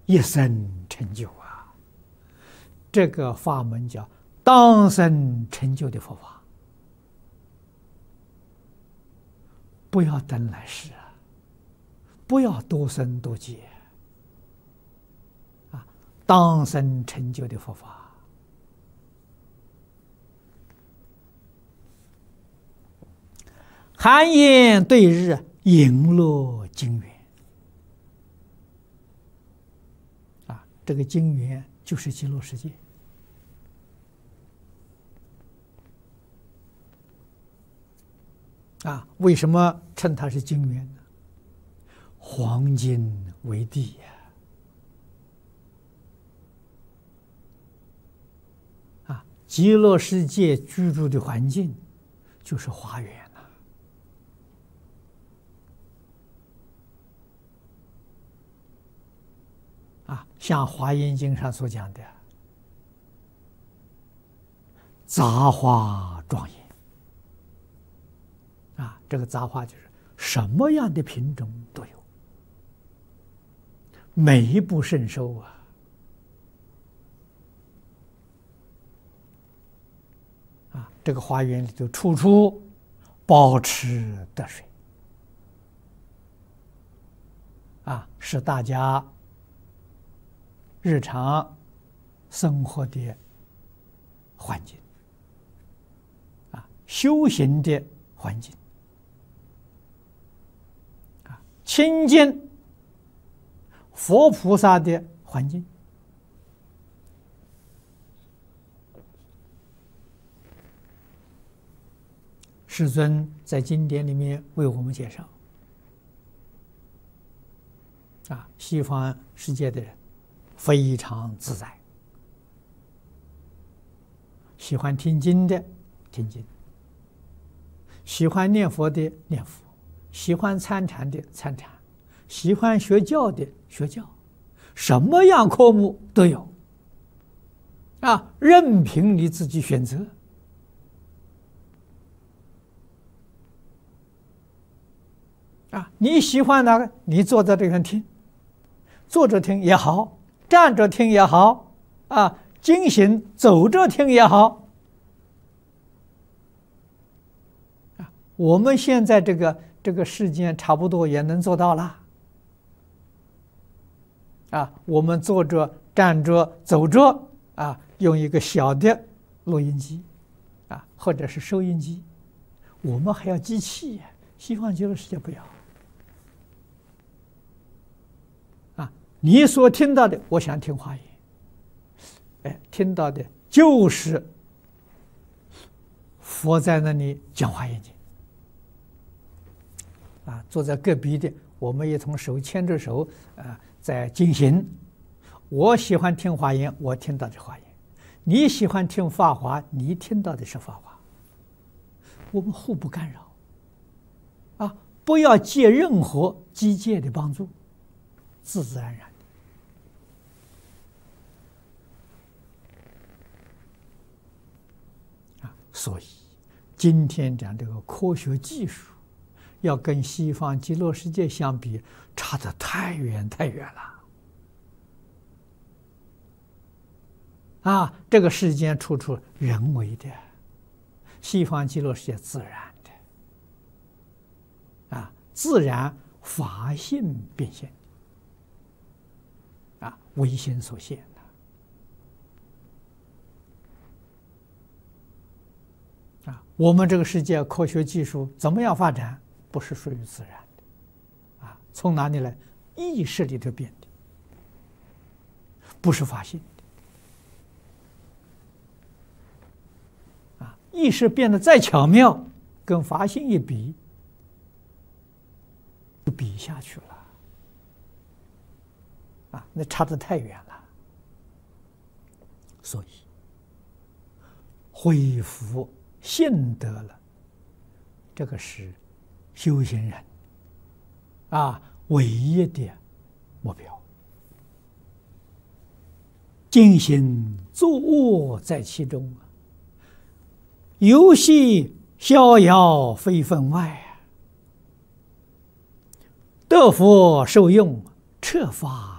一生成就啊！这个法门叫当生成就的佛法，不要等来世啊，不要多生多劫啊！当生成就的佛法，寒烟对日，影落金元啊！这个金元就是极乐世界。啊，为什么称它是金元呢？黄金为地呀！啊，极乐世界居住的环境就是花园呐。啊，像《华严经》上所讲的，杂花庄严。啊，这个杂花就是什么样的品种都有，美不胜收啊！啊，这个花园里头处处宝池得水，啊，是大家日常生活的环境，啊，修行的环境。亲近佛菩萨的环境，世尊在经典里面为我们介绍，啊，西方世界的人非常自在，喜欢听经的听经，喜欢念佛的念佛。喜欢参禅的参禅，喜欢学教的学教，什么样科目都有，啊，任凭你自己选择。啊，你喜欢哪个，你坐在这边听，坐着听也好，站着听也好，啊，经行走着听也好。啊，我们现在这个时间差不多也能做到了，啊，我们坐着、站着、走着，啊，用一个小的录音机，啊，或者是收音机，我们还要机器，西方极乐世界不要，啊，你所听到的，我想听华严，哎，听到的就是佛在那里讲华严经。啊，坐在隔壁的，我们一同手牵着手，在进行。我喜欢听华严，我听到的华严；你喜欢听法华，你听到的是法华。我们互不干扰，啊，不要借任何机械的帮助，自自然然的。啊，所以今天讲这个科学技术。要跟西方极乐世界相比，差得太远太远了。啊，这个世间处处人为的，西方极乐世界自然的，啊，自然法性变现的，啊，唯心所现的。啊，我们这个世界科学技术怎么样发展？不是属于自然的，啊，从哪里来？意识里头变的，不是法性的，啊，意识变得再巧妙，跟法性一比，就比下去了，啊，那差得太远了，所以恢复信德了，这个是修行人啊唯一的目标。尽心作恶在其中，游戏逍遥非分外，得佛受用，彻法